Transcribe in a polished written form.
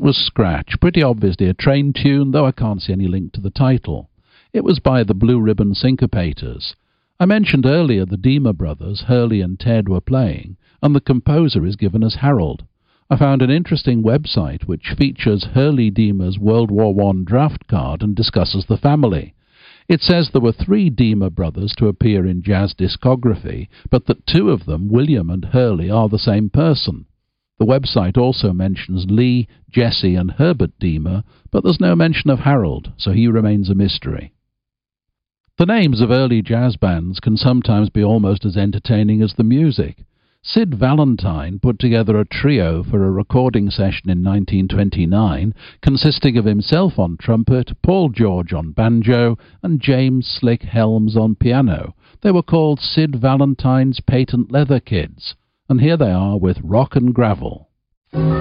was Scratch, pretty obviously a train tune, though I can't see any link to the title. It was by the Blue Ribbon Syncopators. I mentioned earlier the Deemer brothers, Hurley and Ted, were playing, and the composer is given as Harold. I found an interesting website which features Hurley Deemer's World War I draft card and discusses the family. It says there were 3 Deemer brothers to appear in jazz discography, but that 2 of them, William and Hurley, are the same person. The website also mentions Lee, Jesse and Herbert Deemer, but there's no mention of Harold, so he remains a mystery. The names of early jazz bands can sometimes be almost as entertaining as the music. Sid Valentine put together a trio for a recording session in 1929, consisting of himself on trumpet, Paul George on banjo, and James Slick Helms on piano. They were called Sid Valentine's Patent Leather Kids, and here they are with Rock and Gravel.